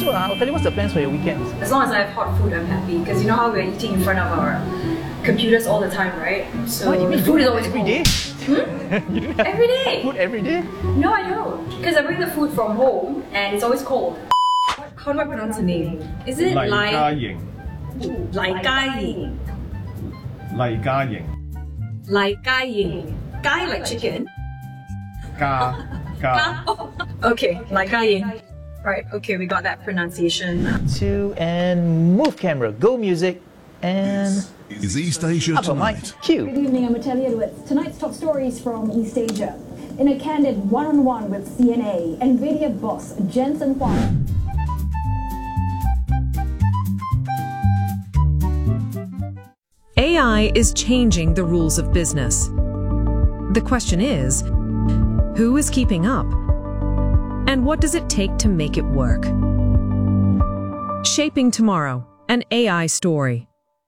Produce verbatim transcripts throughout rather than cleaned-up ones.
So, uh, Kelly, what's the plans for your weekends? As long as I have hot food, I'm happy. Because you know how we're eating in front of our computers all the time, right? So what do you mean? the food is always every cold. day? Hmm? You have Every day. food every day? No, I don't. Because I bring the food from home and it's always cold. How do I pronounce the name? Is it Lai? Lai Lai Gai Ying. Lai Gai Lai Gai Ying. Gai like chicken. Ga. Ga. Oh, okay, Lai Gai Ying. Right, okay, we got that pronunciation. Two and move camera, go music, and Is East Asia up a mic, Tonight. cue. Good evening, I'm Natalie Edwards. Tonight's top stories from East Asia. In a candid one-on-one with C N A, NVIDIA boss Jensen Huang. A I is changing the rules of business. The question is, who is keeping up? And what does it take to make it work? Shaping Tomorrow, an A I story.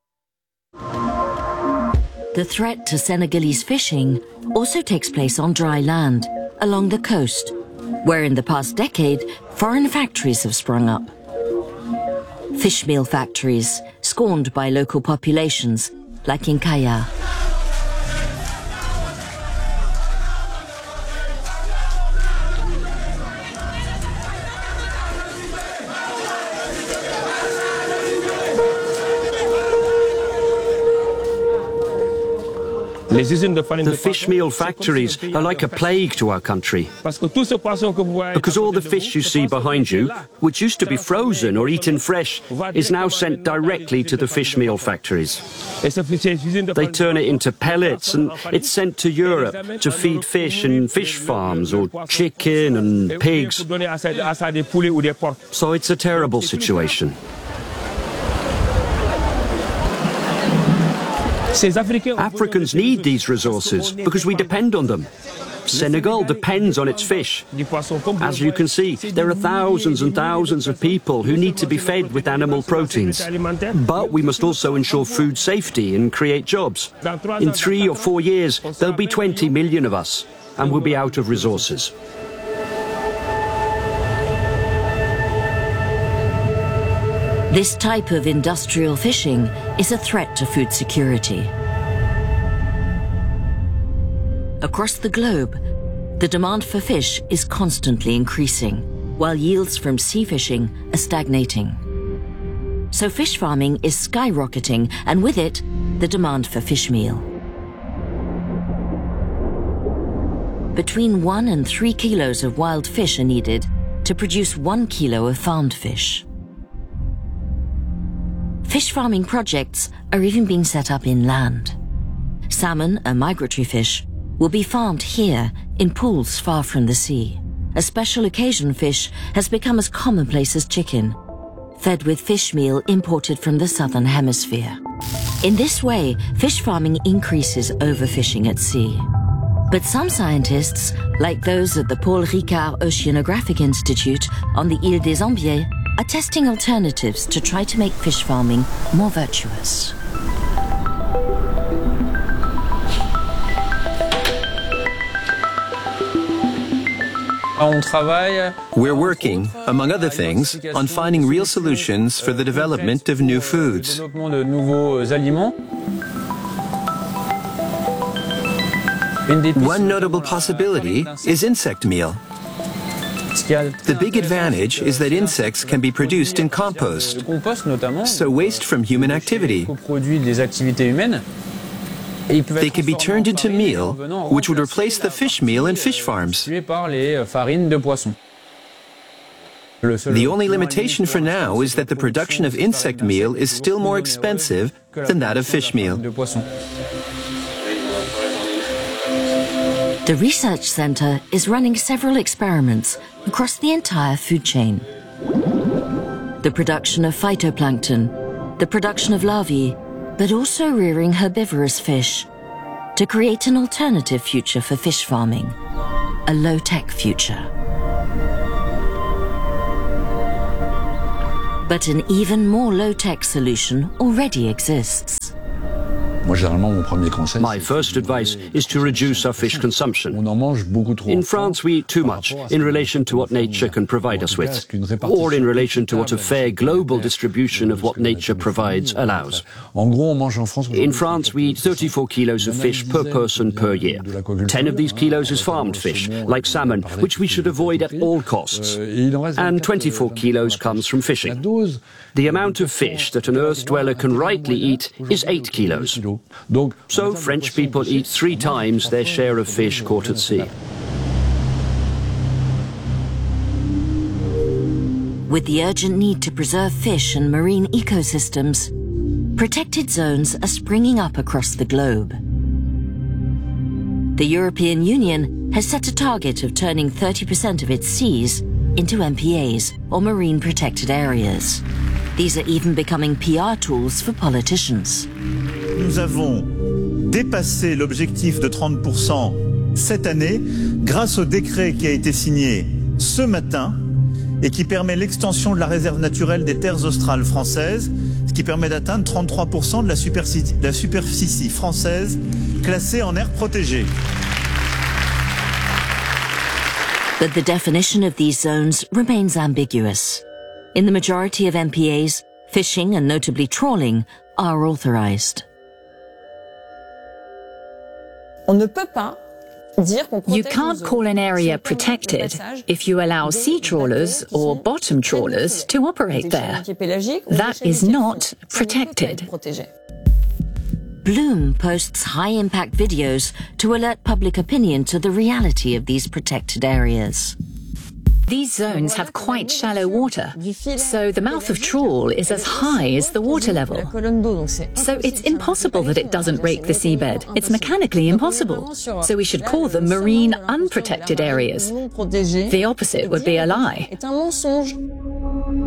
The threat to Senegalese fishing also takes place on dry land, along the coast, where in the past decade, foreign factories have sprung up. Fish meal factories, scorned by local populations, like in Kaya. The fish meal factories are like a plague to our country, because all the fish you see behind you, which used to be frozen or eaten fresh, is now sent directly to the fish meal factories. They turn it into pellets and it's sent to Europe to feed fish in fish farms or chicken and pigs. So it's a terrible situation. Africans need these resources because we depend on them. Senegal depends on its fish. As you can see, there are thousands and thousands of people who need to be fed with animal proteins. But we must also ensure food safety and create jobs. In three or four years, there'll be twenty million of us, and we'll be out of resources. This type of industrial fishing is a threat to food security. Across the globe, the demand for fish is constantly increasing, while yields from sea fishing are stagnating. So fish farming is skyrocketing, and with it, the demand for fish meal. Between one and three kilos of wild fish are needed to produce one kilo of farmed fish. Fish farming projects are even being set up inland. Salmon, a migratory fish, will be farmed here in pools far from the sea. A special occasion fish has become as commonplace as chicken, fed with fish meal imported from the southern hemisphere. In this way, fish farming increases overfishing at sea. But some scientists, like those at the Paul Ricard Oceanographic Institute on the Île des Ambiers, are testing alternatives to try to make fish farming more virtuous. We're working, among other things, on finding real solutions for the development of new foods. One notable possibility is insect meal. The big advantage is that insects can be produced in compost, so waste from human activity. They can be turned into meal, which would replace the fish meal in fish farms. The only limitation for now is that the production of insect meal is still more expensive than that of fish meal. The research center is running several experiments across the entire food chain. The production of phytoplankton, the production of larvae, but also rearing herbivorous fish to create an alternative future for fish farming, a low-tech future. But an even more low-tech solution already exists. My first advice is to reduce our fish consumption. In France, we eat too much in relation to what nature can provide us with, or in relation to what a fair global distribution of what nature provides allows. In France, we eat thirty-four kilos of fish per person per year. ten of these kilos is farmed fish, like salmon, which we should avoid at all costs. And twenty-four kilos comes from fishing. The amount of fish that an Earth dweller can rightly eat is eight kilos. So French people eat three times their share of fish caught at sea. With the urgent need to preserve fish and marine ecosystems, protected zones are springing up across the globe. The European Union has set a target of turning thirty percent of its seas into M P As, or marine protected areas. These are even becoming P R tools for politicians. Nous avons dépassé l'objectif de trente pour cent cette année grâce au décret qui a été signé ce matin et qui permet l'extension de la réserve naturelle des terres australes françaises, ce qui permet d'atteindre trente-trois pour cent de la superficie, de la superficie française classée en aire protégée. But the definition of these zones remains ambiguous. In the majority of M P As, fishing and notably trawling are authorized. On ne peut pas You can't call an area protected if you allow sea trawlers or bottom trawlers to operate there. That is not protected. Bloom posts high-impact videos to alert public opinion to the reality of these protected areas. These zones have quite shallow water, so the mouth of trawl is as high as the water level. So it's impossible that it doesn't rake the seabed. It's mechanically impossible. So we should call them marine unprotected areas. The opposite would be a lie.